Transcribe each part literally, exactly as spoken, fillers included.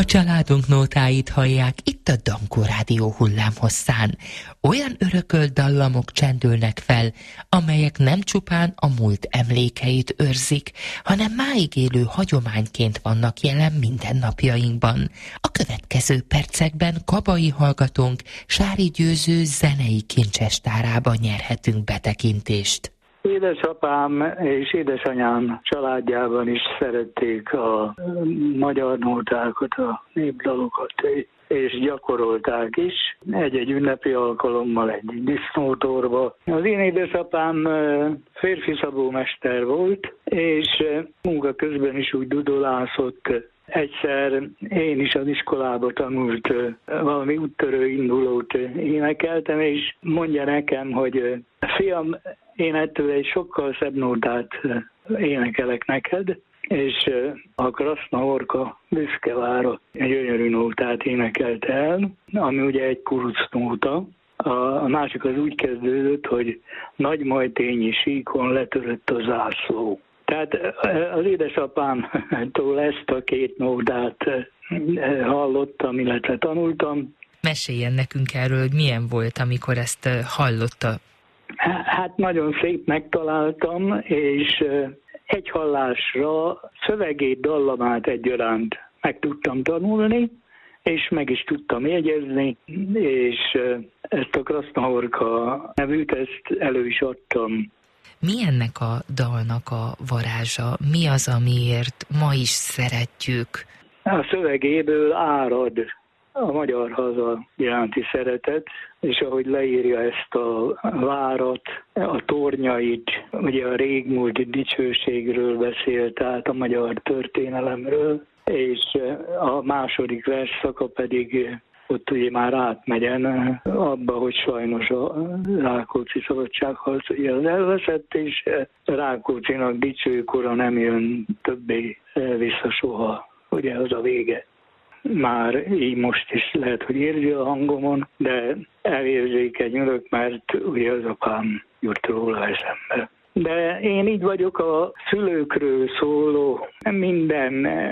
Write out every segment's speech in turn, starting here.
családunk nótáit hallják itt a Dankó Rádió hullámhosszán. Olyan örökölt dallamok csendülnek fel, amelyek nem csupán a múlt emlékeit őrzik, hanem máig élő hagyományként vannak jelen mindennapjainkban. A következő percekben Kabai hallgatónk Sári Győző zenei kincsestárába nyerhetünk betekintést. Édesapám és édesanyám családjában is szerették a magyar nótákat, a népdalokat, és gyakorolták is. Egy-egy ünnepi alkalommal egy disznótorba. Az én édesapám férfi szabómester volt, és munka közben is úgy dudolászott. Egyszer én is az iskolába tanult, valami úttörő indulót énekeltem, és mondja nekem, hogy fiam, én ettől egy sokkal szebb nótát énekelek neked, és a Kraszna Horka Büszkevára egy gyönyörű nótát énekelt el, ami ugye egy kuruc nóta. A másik az úgy kezdődött, hogy nagy majtényi síkon letörött a zászló. Tehát az édesapámtól ezt a két nótát hallottam, illetve tanultam. Meséljen nekünk erről, hogy milyen volt, amikor ezt hallotta. Hát nagyon szép megtaláltam, és egy hallásra szövegét, dallamát egyaránt meg tudtam tanulni, és meg is tudtam jegyezni, és ezt a Kraszna Horka nevűt, ezt elő is adtam. Mi ennek a dalnak a varázsa? Mi az, amiért ma is szeretjük? A szövegéből árad a magyar haza iránti szeretet, és ahogy leírja ezt a várat, a tornyait, ugye a régmúlt dicsőségről beszél, tehát a magyar történelemről, és a második versszaka pedig ott ugye már átmegyen abba, hogy sajnos a Rákóczi szabadságharc ugye az elveszett, és Rákóczinak dicsőkora nem jön többé vissza soha, ugye az a vége. Már így most is lehet, hogy érzi a hangomon, de elérzékenyülök, mert ugye az apám jut róla eszembe. De én így vagyok a szülőkről szóló minden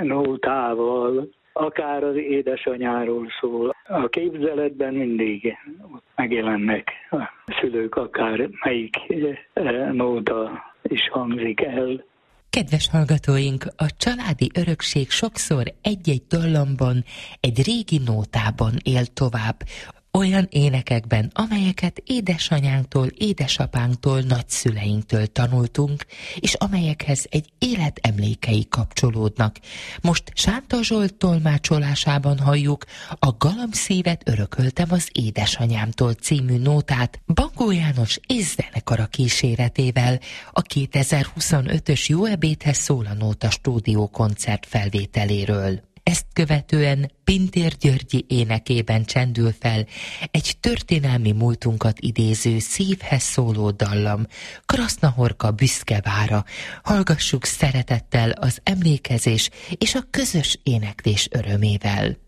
nótával, akár az édesanyáról szól. A képzeletben mindig megjelennek a szülők, akár melyik nóta is hangzik el. Kedves hallgatóink, a családi örökség sokszor egy-egy dallamban, egy régi nótában él tovább, olyan énekekben, amelyeket édesanyánktól, édesapánktól, nagyszüleinktől tanultunk, és amelyekhez egy élet emlékei kapcsolódnak. Most Sánta Zsolt tolmácsolásában halljuk a Galambszívet örököltem az édesanyámtól című nótát Bankó János és zenekara kíséretével a kétezer-huszonötös Jó ebédhez szól a nóta stúdió koncert felvételéről. Ezt követően Pintér Györgyi énekében csendül fel egy történelmi múltunkat idéző szívhez szóló dallam, Kraszna Horka Büszkevára. Hallgassuk szeretettel az emlékezés és a közös éneklés örömével.